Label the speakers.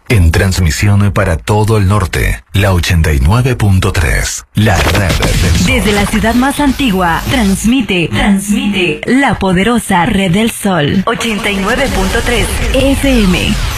Speaker 1: En transmisión para todo el norte, la 89.3, la red del sol.
Speaker 2: Desde la ciudad más antigua, transmite la poderosa red del sol, 89.3 FM.